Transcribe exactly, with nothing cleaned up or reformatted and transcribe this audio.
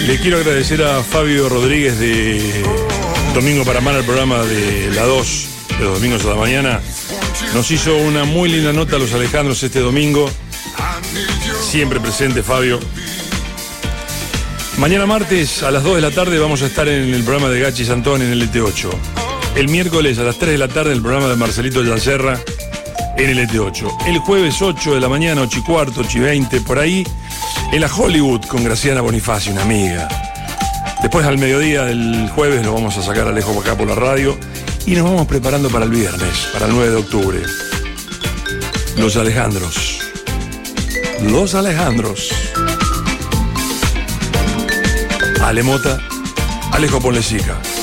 Le quiero agradecer a Fabio Rodríguez de Domingo para Amar, el programa de la dos, de los domingos a la mañana. Nos hizo una muy linda nota a los Alejandros este domingo. Siempre presente, Fabio. Mañana martes a las dos de la tarde vamos a estar en el programa de Gachi Santón en el L T ocho. El miércoles a las tres de la tarde el programa de Marcelito Yancerra en el L T ocho. El jueves ocho de la mañana, ocho y cuarto, ocho y veinte, por ahí, en la Hollywood con Graciana Bonifacio, una amiga. Después al mediodía del jueves lo vamos a sacar a Alejo acá por la radio y nos vamos preparando para el viernes, para el nueve de octubre. Los Alejandros. Los Alejandros. Ale Mota, Alejo Ponlecica.